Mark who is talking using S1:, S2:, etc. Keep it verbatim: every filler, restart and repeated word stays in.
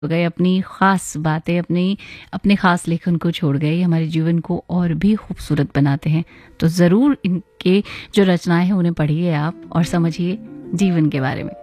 S1: गए, अपनी ख़ास बातें, अपनी अपने ख़ास लेखन को छोड़ गए, ये हमारे जीवन को और भी खूबसूरत बनाते हैं। तो ज़रूर इनके जो रचनाएँ हैं उन्हें पढ़िए आप और समझिए जीवन के बारे में।